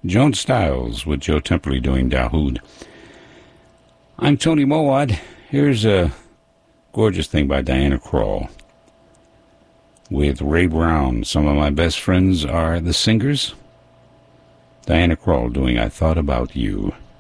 Joan Styles with Joe Temperley doing Dahoud. I'm Tony Mowat. Here's a gorgeous thing by Diana Krall with Ray Brown. Some of my best friends are the Singers. Diana Krall doing I Thought About You.